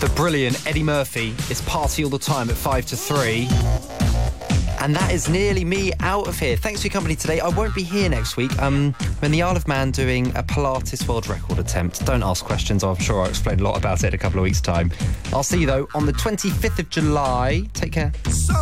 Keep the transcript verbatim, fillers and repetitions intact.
The brilliant Eddie Murphy is Party All the Time at five to three. And that is nearly me out of here. Thanks for your company today. I won't be here next week. Um, I'm in the Isle of Man doing a Pilates world record attempt. Don't ask questions. I'm sure I'll explain a lot about it in a couple of weeks' time. I'll see you, though, on the twenty-fifth of July. Take care. So